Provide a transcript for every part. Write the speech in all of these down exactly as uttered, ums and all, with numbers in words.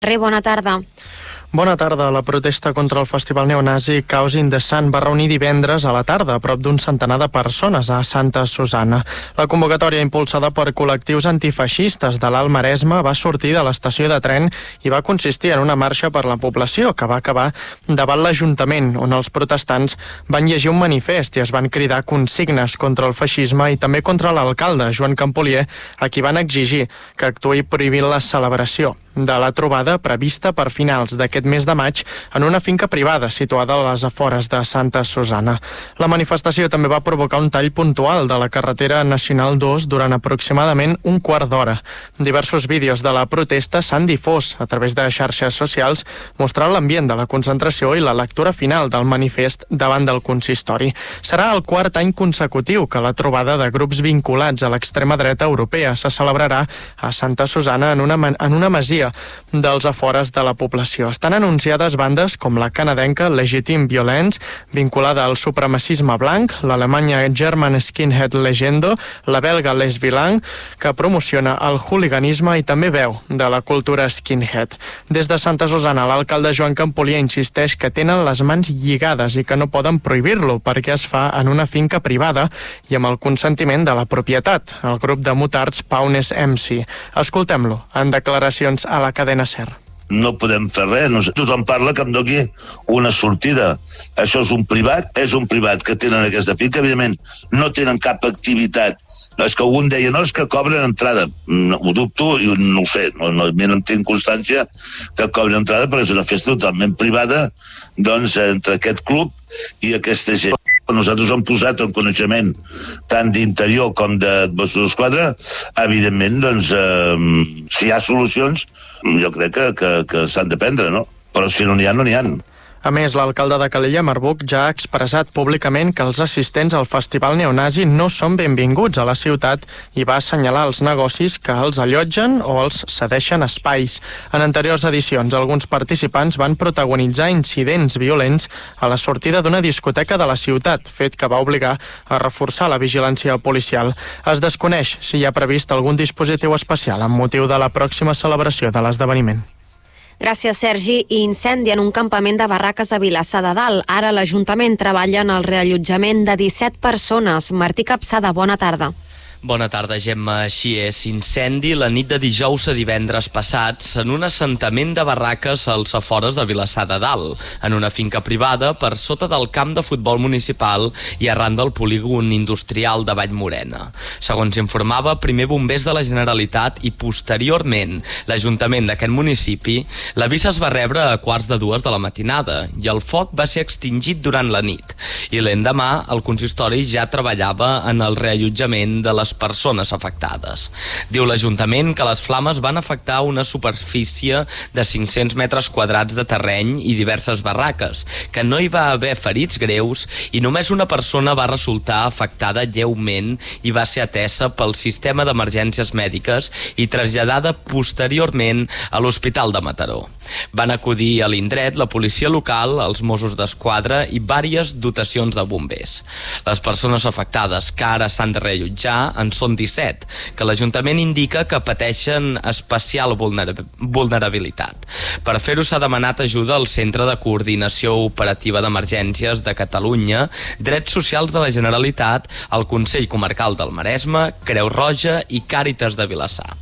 Bona tarda. Bona tarda. La protesta contra el festival neonazi Chaos in the Sun va reunir divendres a la tarda a prop d'un centenar de persones a Santa Susanna. La convocatòria impulsada per col·lectius antifeixistes de l'Alt Maresme va sortir de l'estació de tren i va consistir en una marxa per la població que va acabar davant l'Ajuntament, on els protestants van llegir un manifest i es van cridar consignes contra el feixisme i també contra l'alcalde, Joan Campolier, a qui van exigir que actuï prohibint la celebració de la trobada prevista per finals d'aquest mes de maig en una finca privada situada a les afores de Santa Susanna. La manifestació també va provocar un tall puntual de la carretera nacional dos durant aproximadament un quart d'hora. Diversos vídeos de la protesta s'han difós a través de xarxes socials mostrant l'ambient de la concentració i la lectura final del manifest davant del consistori. Serà el quart any consecutiu que la trobada de grups vinculats a l'extrema dreta europea se celebrarà a Santa Susanna en una, en una masia dels afores de la població. Estan anunciades bandes com la canadenca Legitim Violence, vinculada al supremacisme blanc, l'alemanya German Skinhead Legendo, la belga Les Vilang, que promociona el hooliganisme i també veu de la cultura skinhead. Des de Santa Susanna, l'alcalde Joan Campolier insisteix que tenen les mans lligades i que no poden prohibir-lo perquè es fa en una finca privada i amb el consentiment de la propietat, el grup de motards Paunes M C. Escoltem-lo en declaracions a la cadena SER. No podem fer res, no sé. Tothom parla que em doni una sortida. Això és un privat, és un privat que tenen aquesta finca, evidentment no tenen cap activitat. No, és que algú deia, no, és que cobren entrada. No, ho dubto i no ho sé, no, no, no tinc constància que cobren entrada perquè és una festa totalment privada, doncs, entre aquest club i aquesta gent. Nosaltres hem posat en coneixement tant d'interior com de Mossos d'Esquadra, evidentment, doncs, eh, si hi ha solucions, jo crec que, que, que s'han de prendre, no? Però si no n'hi ha, no n'hi ha. A més, l'alcalde de Calella, Marbuc, ja ha expressat públicament que els assistents al festival neonazi no són benvinguts a la ciutat i va assenyalar els negocis que els allotgen o els cedeixen espais. En anteriors edicions, alguns participants van protagonitzar incidents violents a la sortida d'una discoteca de la ciutat, fet que va obligar a reforçar la vigilància policial. Es desconeix si hi ha previst algun dispositiu especial amb motiu de la pròxima celebració de l'esdeveniment. Gràcies, Sergi. Incendi en un campament de barraques a Vilassar de Dalt. Ara l'Ajuntament treballa en el reallotjament de disset persones. Martí Capçada, bona tarda. Bona tarda, Gemma. Així és, incendi la nit de dijous a divendres passats en un assentament de barraques als afores de Vilassar de Dalt, en una finca privada per sota del camp de futbol municipal i arran del polígon industrial de Vallmorena. Segons informava primer bombers de la Generalitat i posteriorment l'Ajuntament d'aquest municipi, l'avís es va rebre a quarts de dues de la matinada i el foc va ser extingit durant la nit. I l'endemà el consistori ja treballava en el reallotjament de les persones afectades. Diu l'Ajuntament que les flames van afectar una superfície de cinc-cents metres quadrats de terreny i diverses barraques, que no hi va haver ferits greus i només una persona va resultar afectada lleument i va ser atesa pel sistema d'emergències mèdiques i traslladada posteriorment a l'Hospital de Mataró. Van acudir a l'indret la policia local, els Mossos d'Esquadra i vàries dotacions de bombers. Les persones afectades que ara s'han de reallotjar en són disset, que l'Ajuntament indica que pateixen especial vulnerabilitat. Per fer-ho s'ha demanat ajuda al Centre de Coordinació Operativa d'Emergències de Catalunya, Drets Socials de la Generalitat, el Consell Comarcal del Maresme, Creu Roja i Càritas de Vilassar.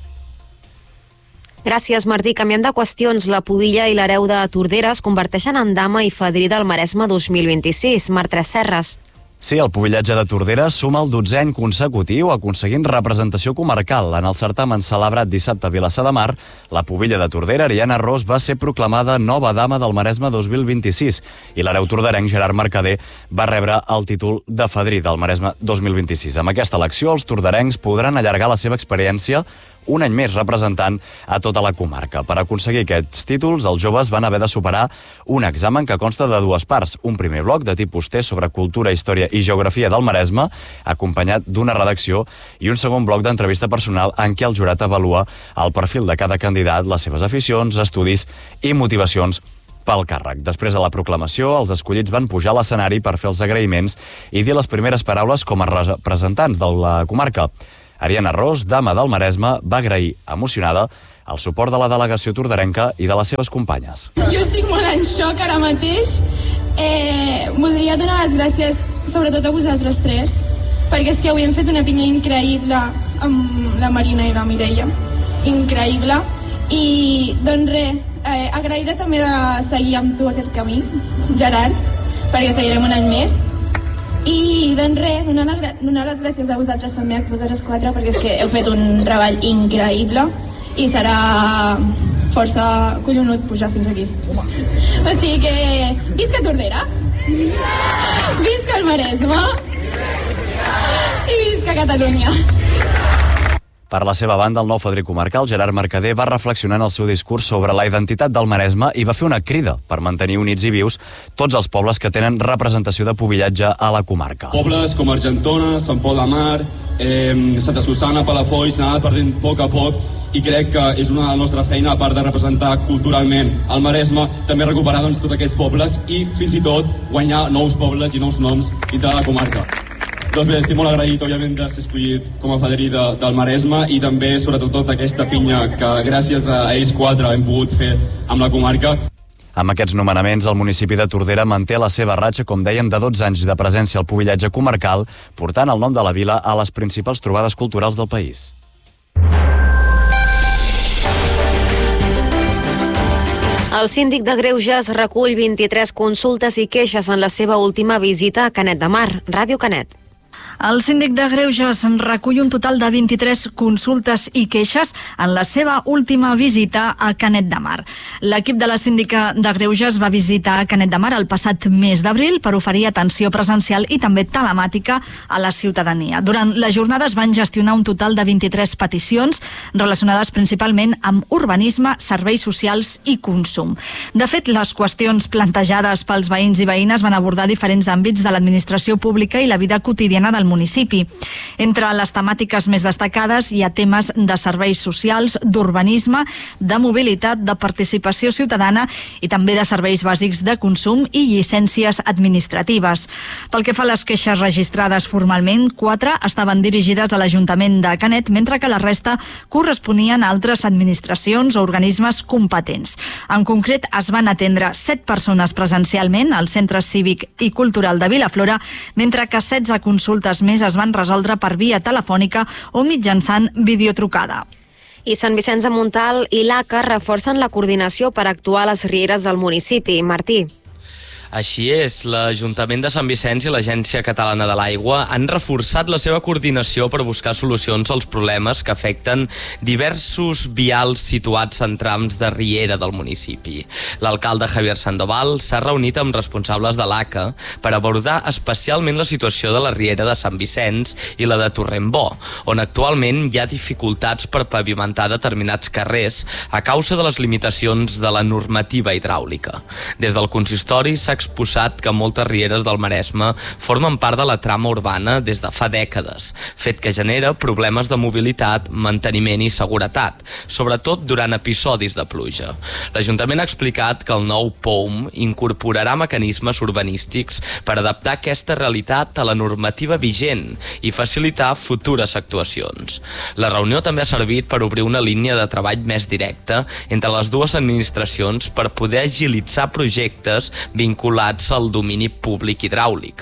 Gràcies, Martí. Canviant de qüestions, la Pubilla i l'Hereu de Tordera es converteixen en dama i fadrí del Maresme dos mil vint-i-sis. Martres Serres. Sí, el pubillatge de Tordera suma el dotzè any consecutiu aconseguint representació comarcal. En el certamen celebrat dissabte a Vilassar de Mar, la pubilla de Tordera, Ariana Ros, va ser proclamada nova dama del Maresme dos mil vint-i-sis i l'hereu torderenc Gerard Mercader va rebre el títol de fadrí del Maresme dos mil vint-i-sis. Amb aquesta elecció, els torderencs podran allargar la seva experiència un any més representant a tota la comarca. Per aconseguir aquests títols, els joves van haver de superar un examen que consta de dues parts. Un primer bloc de tipus test sobre cultura, història i geografia del Maresme, acompanyat d'una redacció, i un segon bloc d'entrevista personal en què el jurat avalua el perfil de cada candidat, les seves aficions, estudis i motivacions pel càrrec. Després de la proclamació, els escollits van pujar a l'escenari per fer els agraïments i dir les primeres paraules com a representants de la comarca. Ariana Ros, dama del Maresme, va agrair emocionada el suport de la delegació torderenca i de les seves companyes. Jo estic molt en xoc ara mateix. Eh, voldria donar les gràcies sobretot a vosaltres tres, perquè és que avui hem fet una pinya increïble amb la Marina i la Mireia. Increïble. I doncs res, eh, agraïda també de seguir amb tu aquest camí, Gerard, perquè seguirem un any més. I doncs res, donar, la, donar les gràcies a vosaltres també, a vosaltres quatre, perquè és que heu fet un treball increïble i serà força collonut pujar fins aquí. O sigui que visca Tordera, visca el Maresme i visca Catalunya. Per la seva banda, el nou fadrí comarcal, Gerard Mercader, va reflexionar en el seu discurs sobre la identitat del Maresme i va fer una crida per mantenir units i vius tots els pobles que tenen representació de pubillatge a la comarca. Pobles com Argentona, Sant Pol de Mar, eh, Santa Susana, Palafolls, han anat perdent a poc a poc i crec que és una de la nostra feina, a part de representar culturalment el Maresme, també recuperar doncs, tots aquests pobles i fins i tot guanyar nous pobles i nous noms dintre de la comarca. Doncs bé, estic molt agraït, òbviament, de ser escollit com a fadrí de, del Maresme i també, sobretot, tota aquesta pinya que gràcies a ells quatre hem pogut fer amb la comarca. Amb aquests nomenaments, el municipi de Tordera manté la seva ratxa, com dèiem, de dotze anys de presència al pubillatge comarcal, portant el nom de la vila a les principals trobades culturals del país. El síndic de Greuges recull vint-i-tres consultes i queixes en la seva última visita a Canet de Mar. Ràdio Canet. El síndic de Greuges recull un total de vint-i-tres consultes i queixes en la seva última visita a Canet de Mar. L'equip de la síndica de Greuges va visitar Canet de Mar el passat mes d'abril per oferir atenció presencial i també telemàtica a la ciutadania. Durant la jornada es van gestionar un total de vint-i-tres peticions relacionades principalment amb urbanisme, serveis socials i consum. De fet, les qüestions plantejades pels veïns i veïnes van abordar diferents àmbits de l'administració pública i la vida quotidiana del municipi. Entre les temàtiques més destacades hi ha temes de serveis socials, d'urbanisme, de mobilitat, de participació ciutadana i també de serveis bàsics de consum i llicències administratives. Pel que fa a les queixes registrades formalment, quatre estaven dirigides a l'Ajuntament de Canet, mentre que la resta corresponien a altres administracions o organismes competents. En concret, es van atendre set persones presencialment al Centre Cívic i Cultural de Vilaflora, mentre que setze consultes més es van resoldre per via telefònica o mitjançant videotrucada. I Sant Vicenç de Montalt i l'A C A reforcen la coordinació per actuar a les rieres del municipi. Martí. Així és, l'Ajuntament de Sant Vicenç i l'Agència Catalana de l'Aigua han reforçat la seva coordinació per buscar solucions als problemes que afecten diversos vials situats en trams de riera del municipi. L'alcalde Javier Sandoval s'ha reunit amb responsables de l'A C A per abordar especialment la situació de la riera de Sant Vicenç i la de Torrent-Bo, on actualment hi ha dificultats per pavimentar determinats carrers a causa de les limitacions de la normativa hidràulica. Des del consistori s'ha exposat que moltes rieres del Maresme formen part de la trama urbana des de fa dècades, fet que genera problemes de mobilitat, manteniment i seguretat, sobretot durant episodis de pluja. L'Ajuntament ha explicat que el nou P O U M incorporarà mecanismes urbanístics per adaptar aquesta realitat a la normativa vigent i facilitar futures actuacions. La reunió també ha servit per obrir una línia de treball més directa entre les dues administracions per poder agilitzar projectes vinculats al domini públic hidràulic.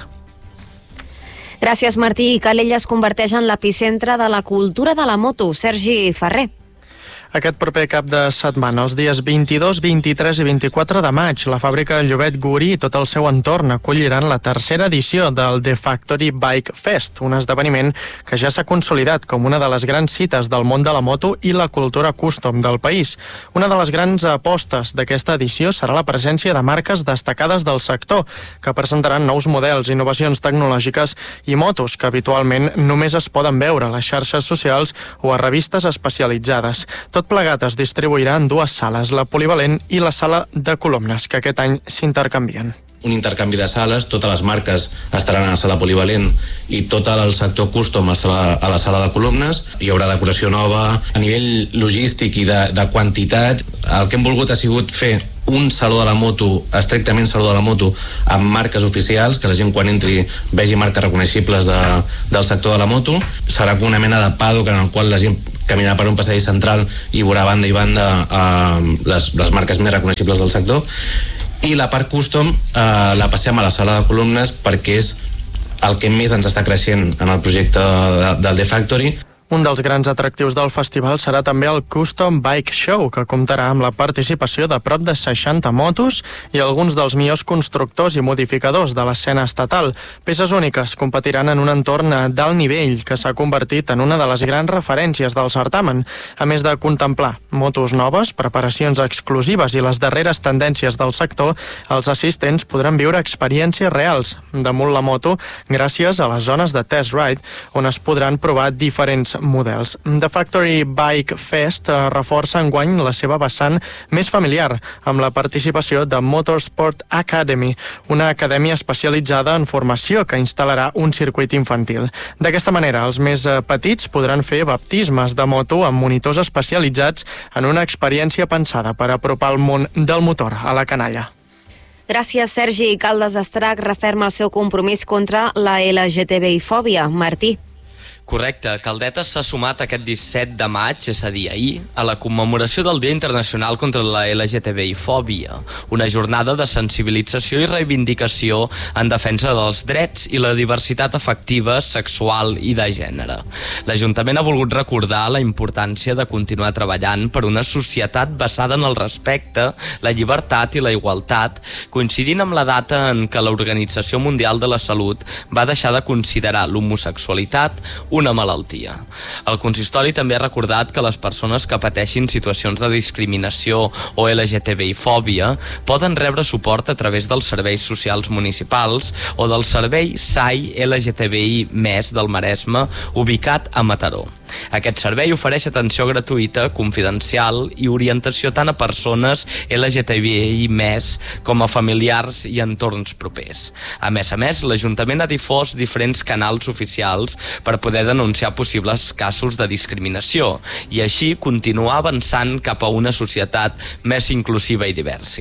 Gràcies, Martí. Calella es converteix en l'epicentre de la cultura de la moto. Sergi Ferrer. Aquest proper cap de setmana, els dies vint-i-dos, vint-i-tres i vint-i-quatre de maig, la fàbrica Llobet Guri i tot el seu entorn acolliran la tercera edició del The Factory Bike Fest, un esdeveniment que ja s'ha consolidat com una de les grans cites del món de la moto i la cultura custom del país. Una de les grans apostes d'aquesta edició serà la presència de marques destacades del sector, que presentaran nous models, innovacions tecnològiques i motos que habitualment només es poden veure a les xarxes socials o a revistes especialitzades. Tot plegat es distribuirà en dues sales, la polivalent i la sala de columnes, que aquest any s'intercanvien. Un intercanvi de sales, totes les marques estaran a la sala polivalent i tot el sector custom estarà a la sala de columnes. Hi haurà decoració nova. A nivell logístic i de, de quantitat, el que hem volgut ha sigut fer un saló de la moto, estrictament saló de la moto, amb marques oficials, que la gent quan entri vegi marques reconeixibles de, del sector de la moto. Serà com una mena de paddock en el qual la gent caminarà per un passadís central i veurà banda i banda eh, les, les marques més reconeixibles del sector. I la part custom eh, la passem a la sala de columnes perquè és el que més ens està creixent en el projecte de, del The Factory. Un dels grans atractius del festival serà també el Custom Bike Show, que comptarà amb la participació de prop de seixanta motos i alguns dels millors constructors i modificadors de l'escena estatal. Peces úniques competiran en un entorn d'alt nivell que s'ha convertit en una de les grans referències del certamen. A més de contemplar motos noves, preparacions exclusives i les darreres tendències del sector, els assistents podran viure experiències reals damunt la moto gràcies a les zones de test ride, on es podran provar diferents models. The Factory Bike Fest reforça enguany la seva vessant més familiar, amb la participació de Motorsport Academy, una acadèmia especialitzada en formació que instal·larà un circuit infantil. D'aquesta manera, els més petits podran fer baptismes de moto amb monitors especialitzats en una experiència pensada per apropar el món del motor a la canalla. Gràcies, Sergi. Caldes d'Estrac referma el seu compromís contra la L G T B I-fòbia. Martí. Correcte, Caldetes s'ha sumat aquest disset de maig, és a dir, ahir, a la commemoració del Dia Internacional contra la L G T B I-fòbia, una jornada de sensibilització i reivindicació en defensa dels drets i la diversitat afectiva, sexual i de gènere. L'Ajuntament ha volgut recordar la importància de continuar treballant per una societat basada en el respecte, la llibertat i la igualtat, coincidint amb la data en què l'Organització Mundial de la Salut va deixar de considerar l'homosexualitat una malaltia. El consistori també ha recordat que les persones que pateixin situacions de discriminació o L G T B I-fòbia poden rebre suport a través dels serveis socials municipals o del servei S A I L G T B I més del Maresme, ubicat a Mataró. Aquest servei ofereix atenció gratuïta, confidencial i orientació tant a persones L G T B I més com a familiars i entorns propers. A més a més, l'Ajuntament ha difós diferents canals oficials per poder denunciar possibles casos de discriminació i així continuar avançant cap a una societat més inclusiva i diversa.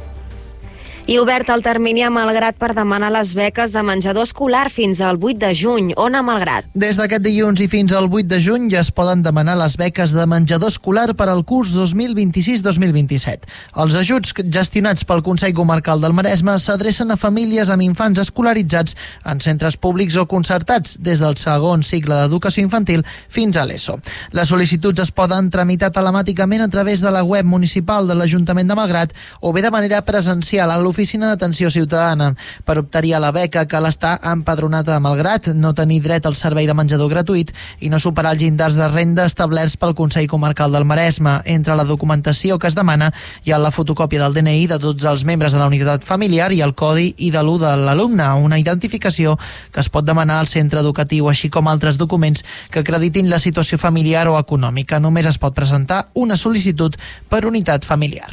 I obert el termini a Malgrat per demanar les beques de menjador escolar fins al vuit de juny. On a Malgrat? Des d'aquest dilluns i fins al vuit de juny ja es poden demanar les beques de menjador escolar per al curs dos mil vint-i-sis dos mil vint-i-set. Els ajuts gestionats pel Consell Comarcal del Maresme s'adrecen a famílies amb infants escolaritzats en centres públics o concertats des del segon cicle d'educació infantil fins a l'ESO. Les sol·licituds es poden tramitar telemàticament a través de la web municipal de l'Ajuntament de Malgrat o bé de manera presencial a l'oficina l'Oficina d'Atenció Ciutadana. Per optar-hi a la beca cal estar empadronat a Malgrat, no tenir dret al servei de menjador gratuït i no superar els llindars de renda establerts pel Consell Comarcal del Maresme. Entre la documentació que es demana hi ha la fotocòpia del D N I de tots els membres de la unitat familiar i el codi I D L U de l'alumne, una identificació que es pot demanar al centre educatiu, així com altres documents que acreditin la situació familiar o econòmica. Només es pot presentar una sol·licitud per unitat familiar.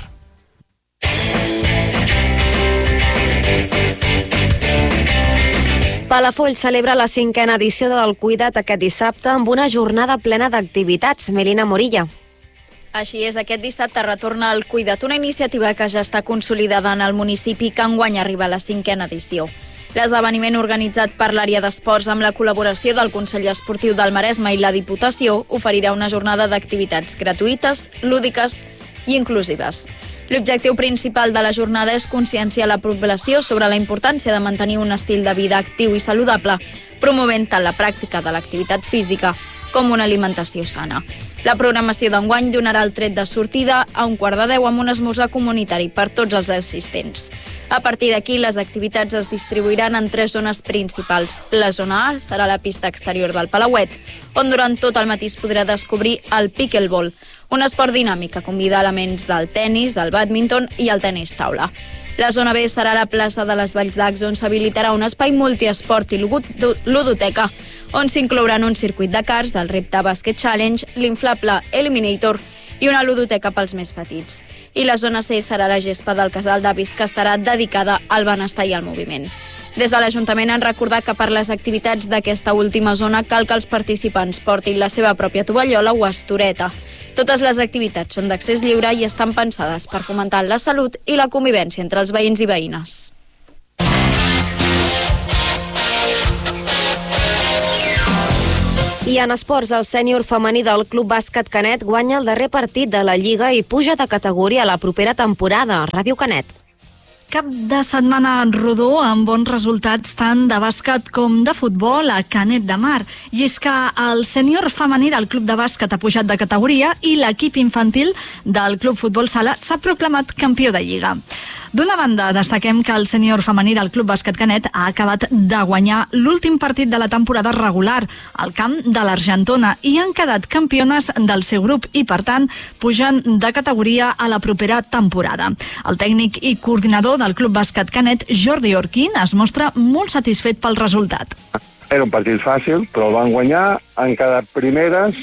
Palafolls celebra la cinquena edició del Cuida't aquest dissabte amb una jornada plena d'activitats. Melina Morilla. Així és, aquest dissabte retorna el Cuida't, una iniciativa que ja està consolidada en el municipi que enguany arriba a la cinquena edició. L'esdeveniment organitzat per l'àrea d'esports amb la col·laboració del Consell Esportiu del Maresme i la Diputació oferirà una jornada d'activitats gratuïtes, lúdiques i inclusives. L'objectiu principal de la jornada és conscienciar la població sobre la importància de mantenir un estil de vida actiu i saludable, promovent tant la pràctica de l'activitat física com una alimentació sana. La programació d'enguany donarà el tret de sortida a un quart de deu amb un esmorzar comunitari per tots els assistents. A partir d'aquí, les activitats es distribuiran en tres zones principals. La zona A serà la pista exterior del Palauet, on durant tot el matí es podrà descobrir el pickleball, un esport dinàmic que combina elements del tennis, el bàdminton i el tenis taula. La zona B serà la plaça de les Valls d'Acs, on s'habilitarà un espai multiesport i ludoteca, on s'inclouran un circuit de karts, el Repte Basket Challenge, l'inflable Eliminator i una ludoteca pels més petits. I la zona C serà la gespa del Casal d'Avis, que estarà dedicada al benestar i al moviment. Des de l'Ajuntament han recordat que per les activitats d'aquesta última zona cal que els participants portin la seva pròpia tovallola o estoreta. Totes les activitats són d'accés lliure i estan pensades per fomentar la salut i la convivència entre els veïns i veïnes. I en esports, el sènior femení del Club Bàsquet Canet guanya el darrer partit de la Lliga i puja de categoria a la propera temporada. Ràdio Canet. Cap de setmana rodó amb bons resultats tant de bàsquet com de futbol a Canet de Mar. I és que el sènior femení del Club de Bàsquet ha pujat de categoria i l'equip infantil del Club Futbol Sala s'ha proclamat campió de Lliga. D'una banda, destaquem que el sènior femení del Club Bàsquet Canet ha acabat de guanyar l'últim partit de la temporada regular al camp de l'Argentona i han quedat campiones del seu grup i, per tant, pugen de categoria a la propera temporada. El tècnic i coordinador del Club Bàsquet Canet, Jordi Orquín, es mostra molt satisfet pel resultat. Era un partit fàcil, però el van guanyar, han quedat primeres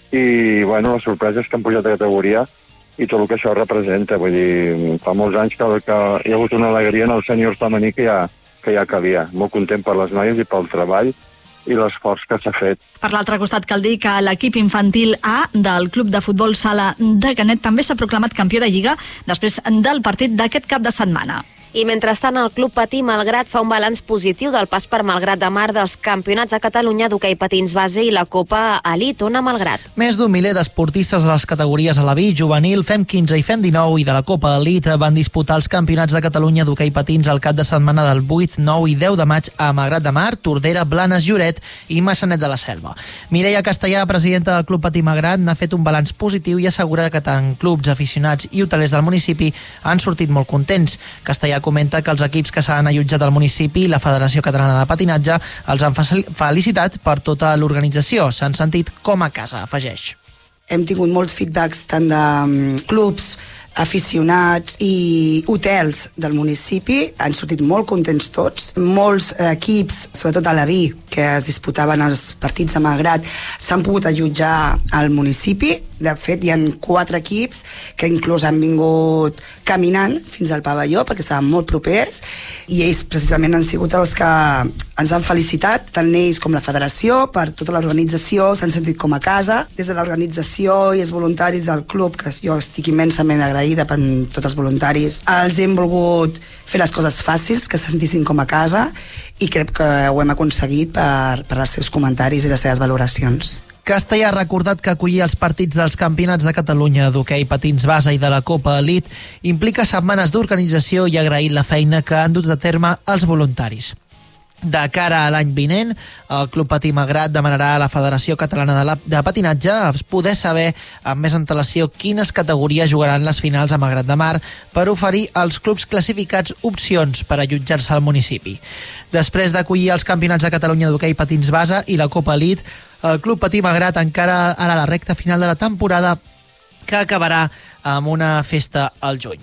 i, bueno, la sorpresa és que han pujat de categoria i tot el que això representa. Vull dir, fa molts anys que, que hi ha hagut una alegria en el sènior femení que ja, que ja calia. Molt content per les noies i pel treball i l'esforç que s'ha fet. Per l'altre costat, cal dir que l'equip infantil A del Club de Futbol Sala de Canet també s'ha proclamat campió de Lliga després del partit d'aquest cap de setmana. I mentrestant, el Club Patí Malgrat fa un balanç positiu del pas per Malgrat de Mar dels campionats a Catalunya d'hoquei patins base i la Copa Elit Ona Malgrat. Més d'un miler d'esportistes de les categories Alaví, Juvenil, Fem quinze i Fem dinou i de la Copa Elit van disputar els campionats de Catalunya d'hoquei patins al cap de setmana del vuit, nou i deu de maig a Malgrat de Mar, Tordera, Blanes, Lloret i Maçanet de la Selva. Mireia Castellà, presidenta del Club Patí Malgrat, n'ha fet un balanç positiu i assegura que tant clubs, aficionats i hotelers del municipi han sortit molt contents. Castellà comenta que els equips que s'han allotjat al municipi i la Federació Catalana de Patinatge els han felicitat per tota l'organització. S'han sentit com a casa, afegeix. Hem tingut molts feedbacks tant de clubs, aficionats i hotels del municipi. Han sortit molt contents tots. Molts equips, sobretot a l'Aví, que es disputaven els partits de Malgrat, s'han pogut allotjar al municipi. De fet, hi ha quatre equips que inclús han vingut caminant fins al pavelló perquè estaven molt propers i ells precisament han sigut els que ens han felicitat, tant ells com la federació, per tota l'organització, s'han sentit com a casa. Des de l'organització i els voluntaris del club, que jo estic immensament agraïda per tots els voluntaris, els hem volgut fer les coses fàcils, que se sentissin com a casa, i crec que ho hem aconseguit per, per els seus comentaris i les seves valoracions. Castellà ha recordat que acollir els partits dels campionats de Catalunya d'hoquei patins base i de la Copa Elit implica setmanes d'organització i ha agraït la feina que han dut a terme els voluntaris. De cara a l'any vinent, el Club Patí Malgrat demanarà a la Federació Catalana de, la, de Patinatge poder saber amb més antelació quines categories jugaran les finals a Malgrat de Mar per oferir als clubs classificats opcions per allotjar-se al municipi. Després d'acollir els campionats de Catalunya d'hoquei patins base i la Copa Elit, el Club Patí Malgrat encara ara la recta final de la temporada, que acabarà amb una festa al juny.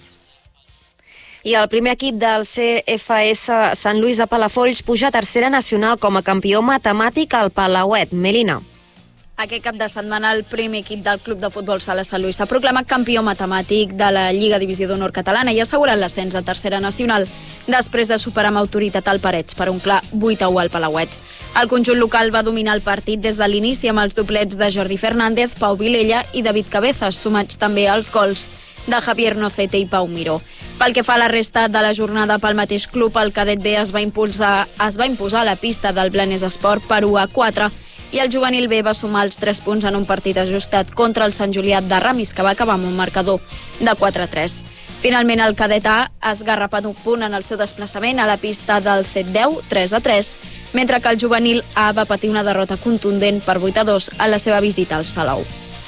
I el primer equip del C F S Sant Lluís de Palafolls puja a tercera nacional com a campió matemàtic al Palauet. Melina. Aquest cap de setmana el primer equip del Club de Futbol Sala Sant Lluís s'ha proclamat campió matemàtic de la Lliga Divisió d'Honor Catalana i ha assegurat l'ascens a tercera nacional després de superar amb autoritat al Parets per un clar vuit a u al Palauet. El conjunt local va dominar el partit des de l'inici amb els doblets de Jordi Fernández, Pau Vilella i David Cabezas, sumats també als gols de Javier Nocete i Pau Miró. Pel que fa a la resta de la jornada pel mateix club, el cadet B es va, impulsar, es va imposar a la pista del Blanes Esport per u a quatre i el juvenil B va sumar els tres punts en un partit ajustat contra el Sant Julià de Ramis, que va acabar amb un marcador de quatre a tres. Finalment, el cadet A ha esgarrapat un punt en el seu desplaçament a la pista del C deu, tres a tres, mentre que el juvenil A va patir una derrota contundent per vuit a dos a la seva visita al Salou.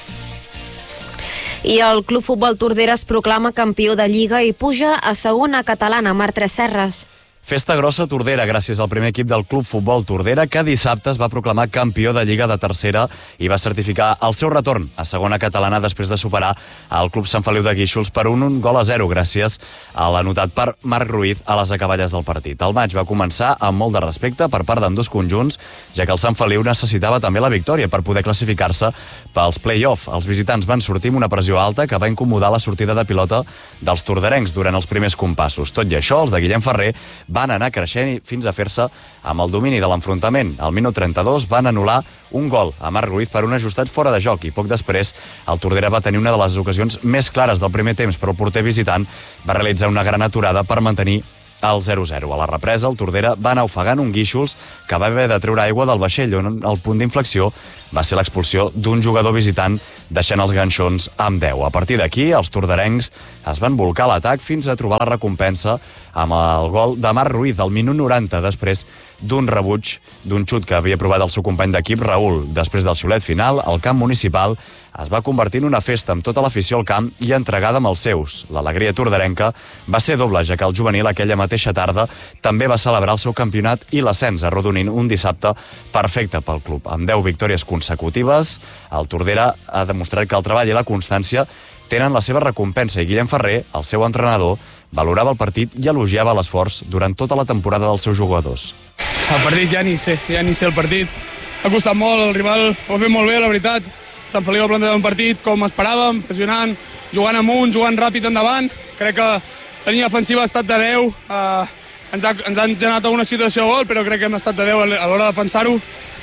I el Club Futbol Tordera es proclama campió de Lliga i puja a segona catalana. Mar Tresserres. Festa grossa a Tordera gràcies al primer equip del Club Futbol Tordera, que dissabte es va proclamar campió de Lliga de tercera i va certificar el seu retorn a segona catalana després de superar el Club Sant Feliu de Guíxols per un, un gol a zero gràcies a l'anotat per Marc Ruiz a les acaballes del partit. El maig va començar amb molt de respecte per part d'ambdós conjunts, ja que el Sant Feliu necessitava també la victòria per poder classificar-se pels play-off. Els visitants van sortir amb una pressió alta que va incomodar la sortida de pilota dels torderencs durant els primers compassos. Tot i això, els de Guillem Ferrer van anar creixent fins a fer-se amb el domini de l'enfrontament. Al minut trenta-dos van anul·lar un gol a Marc Ruiz per un ajustat fora de joc i poc després el Tordera va tenir una de les ocasions més clares del primer temps, però el porter visitant va realitzar una gran aturada per mantenir al zero zero. A la represa, el Tordera va anar ofegant un Guíxols que va haver de treure aigua del vaixell, on el punt d'inflexió va ser l'expulsió d'un jugador visitant, deixant els ganxons amb deu. A partir d'aquí, els torderencs es van volcar a l'atac fins a trobar la recompensa amb el gol de Marc Ruiz al minut noranta, després d'un rebuig d'un xut que havia provat el seu company d'equip, Raül. Després del xiulet final, el camp municipal es va convertir en una festa amb tota l'afició al camp i entregada amb els seus. L'alegria torderenca va ser doble, ja que el juvenil aquella mateixa tarda també va celebrar el seu campionat i l'ascens, arrodonint un dissabte perfecte pel club. Amb deu victòries consecutives, el Tordera ha demostrat que el treball i la constància tenen la seva recompensa i Guillem Ferrer, el seu entrenador, valorava el partit i elogiava l'esforç durant tota la temporada dels seus jugadors. El partit ja ni sé, ja ni sé el partit. Ha costat molt, el rival ho ha fet molt bé, la veritat. Sant Feliu ha plantejat un partit com esperàvem, pressionant, jugant amunt, jugant ràpid endavant. Crec que la línia ofensiva ha estat de deu. Eh, ens, ha, ens han generat alguna situació de gol, però crec que hem estat de deu a l'hora de defensar-ho.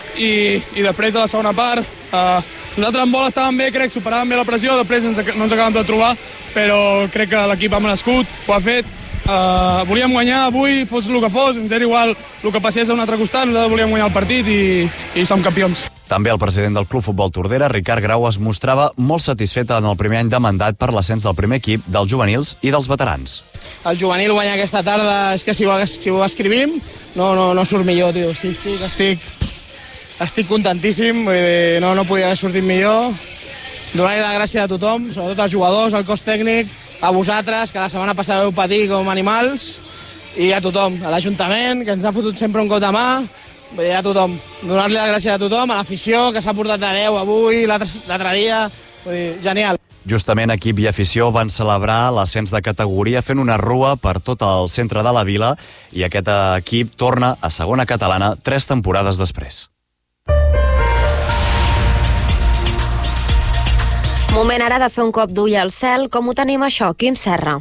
I, I després de la segona part, eh, nosaltres en bola estàvem bé, crec, superàvem bé la pressió, després ens, no ens acabem de trobar, però crec que l'equip ha merescut, ho ha fet. Uh, volíem guanyar avui, fos el que fos, ens era igual el que passés a un altre costat, nosaltres volíem guanyar el partit i, i som campions. També el president del Club Futbol Tordera, Ricard Grau, es mostrava molt satisfet en el primer any de mandat per l'ascens del primer equip, dels juvenils i dels veterans. El juvenil guanya aquesta tarda, és que si ho, si ho escrivim no, no, no surt millor, tio. Sí, estic, estic, estic contentíssim, vull dir, no, no podia haver sortit millor. Donar-li la gràcia a tothom, sobretot als jugadors, al cos tècnic, a vosaltres, que la setmana passada vau patir com animals, i a tothom, a l'Ajuntament, que ens ha fotut sempre un cop de mà, vull dir, a tothom. Donar-li la gràcia a tothom, a l'afició, que s'ha portat de deu avui, l'altre dia, vull dir, genial. Justament equip i afició van celebrar l'ascens de categoria fent una rua per tot el centre de la vila i aquest equip torna a segona catalana tres temporades després. Moment ara de fer un cop d'ull al cel. Com ho tenim això, Quim Serra?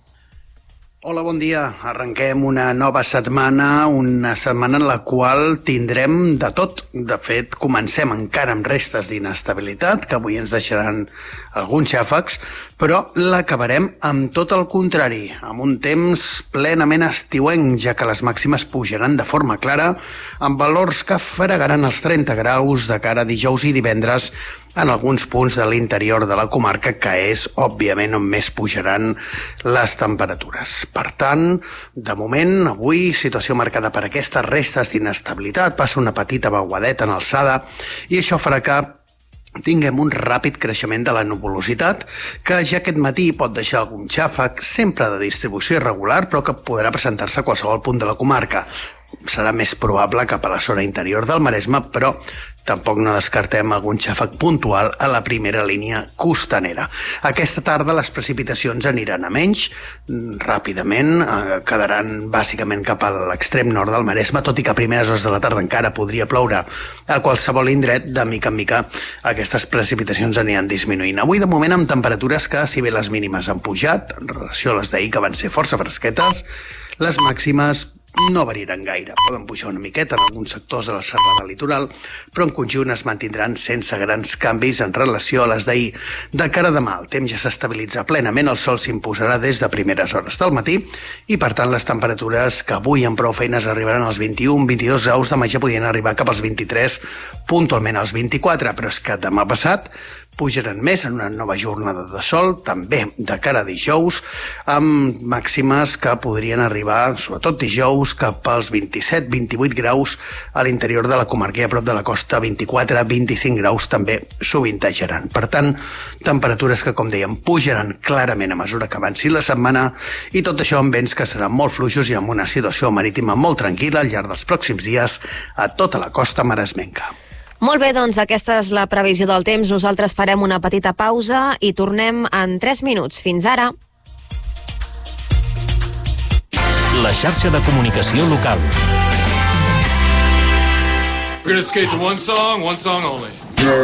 Hola, bon dia. Arrenquem una nova setmana, una setmana en la qual tindrem de tot. De fet, comencem encara amb restes d'inestabilitat, que avui ens deixaran alguns xàfecs, però l'acabarem amb tot el contrari, amb un temps plenament estiuenc, ja que les màximes pujaran de forma clara, amb valors que fregaran els trenta graus de cara a dijous i divendres en alguns punts de l'interior de la comarca, que és, òbviament, on més pujaran les temperatures. Per tant, de moment, avui, situació marcada per aquestes restes d'inestabilitat, passa una petita vaguadeta en alçada, i això farà que tinguem un ràpid creixement de la nuvolositat, que ja aquest matí pot deixar algun xàfec, sempre de distribució irregular, però que podrà presentar-se a qualsevol punt de la comarca. Serà més probable cap a la zona interior del Maresme, però tampoc no descartem algun xàfec puntual a la primera línia costanera. Aquesta tarda les precipitacions aniran a menys, ràpidament, eh, quedaran bàsicament cap a l'extrem nord del Maresme, tot i que a primeres hores de la tarda encara podria ploure a qualsevol indret. De mica en mica aquestes precipitacions aniran disminuint. Avui, de moment, amb temperatures que, si bé les mínimes han pujat, en relació a les d'ahir, que van ser força fresquetes, les màximes no variaran gaire. Poden pujar una miqueta en alguns sectors de la serrada litoral, però en conjunt es mantindran sense grans canvis en relació a les d'ahir. De cara a demà, el temps ja s'estabilitza plenament, el sol s'imposarà des de primeres hores del matí i, per tant, les temperatures que avui amb prou feines arribaran als vint-i-un vint-i-dos graus, demà ja podien arribar cap als vint-i-tres, puntualment als vint-i-quatre, però és que demà passat pujaran més en una nova jornada de sol, també de cara a dijous, amb màximes que podrien arribar, sobretot dijous, cap als vint-i-set vint-i-vuit graus a l'interior de la comarca i a prop de la costa, vint-i-quatre vint-i-cinc graus també sovintejaran. Per tant, temperatures que, com dèiem, pujaran clarament a mesura que avanci la setmana, i tot això amb vents que seran molt fluixos i amb una situació marítima molt tranquil·la al llarg dels pròxims dies a tota la costa maresmenca. Molt bé, doncs aquesta és la previsió del temps. Nosaltres farem una petita pausa i tornem en tres minuts. Fins ara. La xarxa de comunicació local. We're gonna skate to one song, one song only.